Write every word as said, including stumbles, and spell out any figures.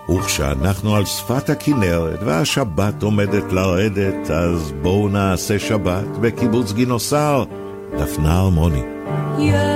וכשאנחנו על שפת הכנרת והשבת עומדת לרדת, אז בואו נעשה שבת בקיבוץ גינוסר. דפנה הרמוני.